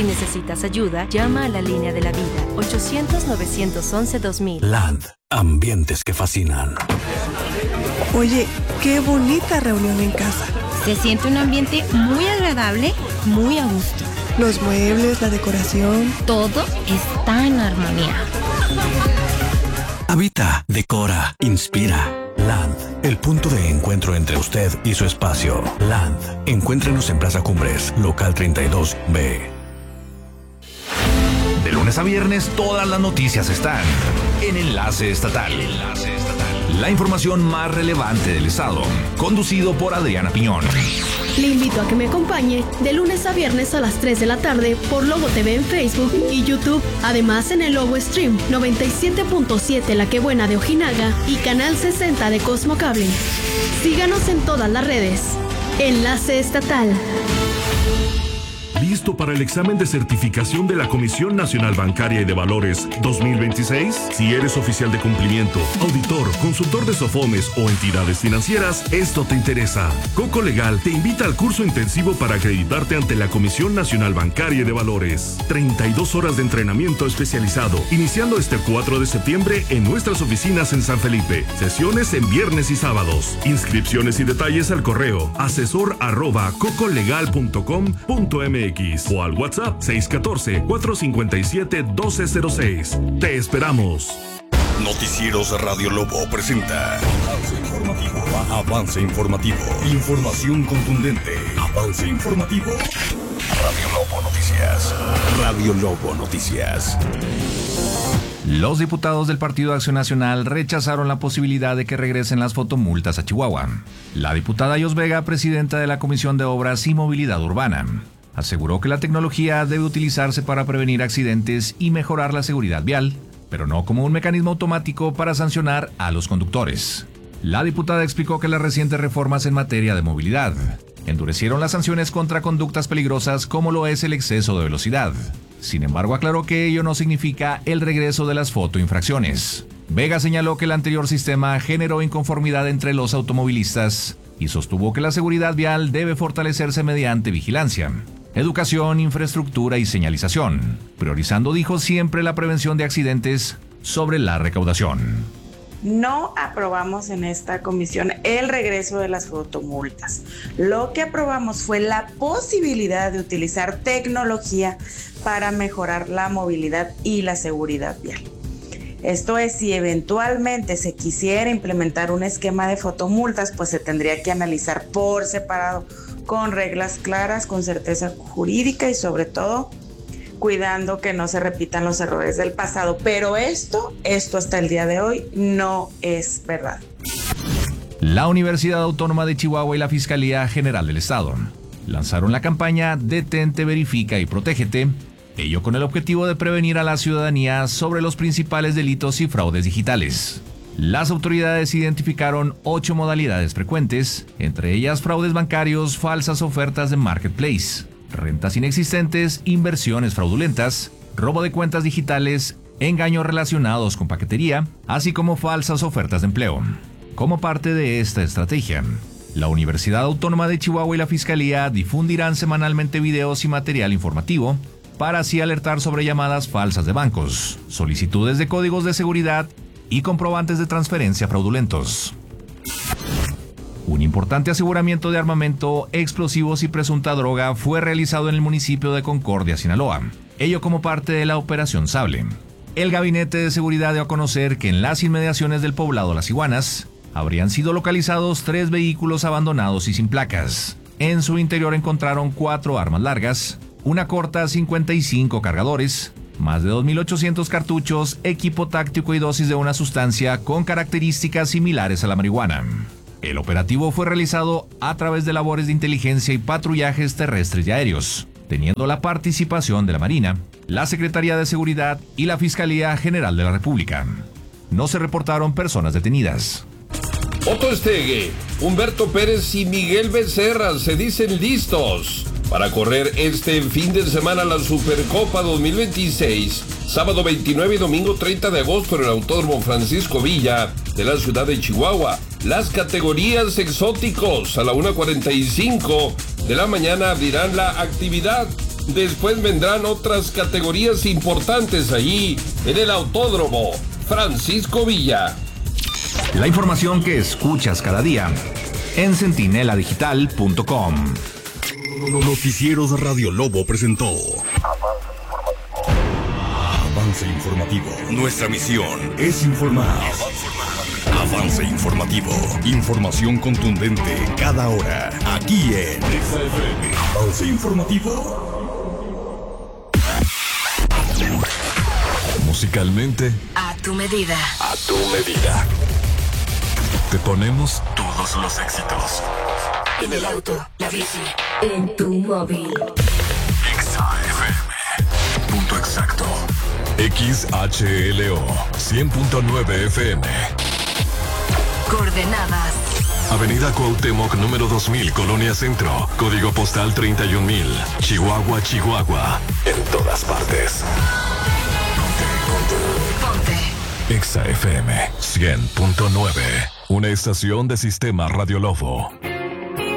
Si necesitas ayuda, llama a la línea de la vida, 800-911-2000. Land, ambientes que fascinan. Oye, qué bonita reunión en casa. Se siente un ambiente muy agradable, muy a gusto. Los muebles, la decoración. Todo está en armonía. Habita, decora, inspira. Land, el punto de encuentro entre usted y su espacio. Land, encuéntrenos en Plaza Cumbres, local 32B. De lunes a viernes, todas las noticias están en Enlace Estatal. La información más relevante del estado, conducido por Adriana Piñón. Le invito a que me acompañe de lunes a viernes a las 3 de la tarde por Lobo TV en Facebook y YouTube. Además en el Lobo Stream 97.7 La Que Buena de Ojinaga y Canal 60 de Cosmo Cable. Síganos en todas las redes. Enlace Estatal. ¿Listo para el examen de certificación de la Comisión Nacional Bancaria y de Valores 2026? Si eres oficial de cumplimiento, auditor, consultor de SOFOMES o entidades financieras, esto te interesa. Coco Legal te invita al curso intensivo para acreditarte ante la Comisión Nacional Bancaria y de Valores. 32 horas de entrenamiento especializado, iniciando este 4 de septiembre en nuestras oficinas en San Felipe. Sesiones en viernes y sábados. Inscripciones y detalles al correo asesor@cocolegal.com.mx o al WhatsApp 614-457-1206. Te esperamos. Noticieros Radio Lobo presenta Avance informativo. Información contundente. Avance informativo. Radio Lobo Noticias. Radio Lobo Noticias. Los diputados del Partido de Acción Nacional rechazaron la posibilidad de que regresen las fotomultas a Chihuahua. La diputada Yos Vega, presidenta de la Comisión de Obras y Movilidad Urbana, aseguró que la tecnología debe utilizarse para prevenir accidentes y mejorar la seguridad vial, pero no como un mecanismo automático para sancionar a los conductores. La diputada explicó que las recientes reformas en materia de movilidad endurecieron las sanciones contra conductas peligrosas como lo es el exceso de velocidad. Sin embargo, aclaró que ello no significa el regreso de las fotoinfracciones. Vega señaló que el anterior sistema generó inconformidad entre los automovilistas y sostuvo que la seguridad vial debe fortalecerse mediante vigilancia, educación, infraestructura y señalización, priorizando, dijo, siempre la prevención de accidentes sobre la recaudación. No aprobamos en esta comisión el regreso de las fotomultas. Lo que aprobamos fue la posibilidad de utilizar tecnología para mejorar la movilidad y la seguridad vial. Esto es, si eventualmente se quisiera implementar un esquema de fotomultas, pues se tendría que analizar por separado, con reglas claras, con certeza jurídica y sobre todo cuidando que no se repitan los errores del pasado. Pero esto hasta el día de hoy no es verdad. La Universidad Autónoma de Chihuahua y la Fiscalía General del Estado lanzaron la campaña Detente, Verifica y Protégete, ello con el objetivo de prevenir a la ciudadanía sobre los principales delitos y fraudes digitales. Las autoridades identificaron 8 modalidades frecuentes, entre ellas fraudes bancarios, falsas ofertas de marketplace, rentas inexistentes, inversiones fraudulentas, robo de cuentas digitales, engaños relacionados con paquetería, así como falsas ofertas de empleo. Como parte de esta estrategia, la Universidad Autónoma de Chihuahua y la Fiscalía difundirán semanalmente videos y material informativo para así alertar sobre llamadas falsas de bancos, solicitudes de códigos de seguridad y comprobantes de transferencia fraudulentos. Un importante aseguramiento de armamento, explosivos y presunta droga fue realizado en el municipio de Concordia, Sinaloa, ello como parte de la Operación Sable. El Gabinete de Seguridad dio a conocer que en las inmediaciones del poblado Las Iguanas habrían sido localizados 3 vehículos abandonados y sin placas. En su interior encontraron 4 armas largas, una corta, 55 cargadores, más de 2.800 cartuchos, equipo táctico y dosis de una sustancia con características similares a la marihuana. El operativo fue realizado a través de labores de inteligencia y patrullajes terrestres y aéreos, teniendo la participación de la Marina, la Secretaría de Seguridad y la Fiscalía General de la República. No se reportaron personas detenidas. Otto Estegue, Humberto Pérez y Miguel Becerra se dicen listos para correr este fin de semana la Supercopa 2026, sábado 29 y domingo 30 de agosto en el Autódromo Francisco Villa de la ciudad de Chihuahua. Las categorías exóticos a la 1:45 de la mañana abrirán la actividad. Después vendrán otras categorías importantes allí en el Autódromo Francisco Villa. La información que escuchas cada día en centineladigital.com. Noticieros Radio Lobo presentó Avance Informativo. Nuestra misión es informar. Avance Informativo. Información contundente cada hora. Aquí en XFM. Avance Informativo. Musicalmente. A tu medida. A tu medida. Te ponemos todos los éxitos. En el auto, la bici, en tu móvil. XFM. Punto exacto. XHLO 100.9 FM. Coordenadas. Avenida Cuauhtémoc, número 2000, Colonia Centro. Código postal 31000. Chihuahua, Chihuahua. En todas partes. Ponte. XFM 100.9. Una estación de Sistema Radio Lobo.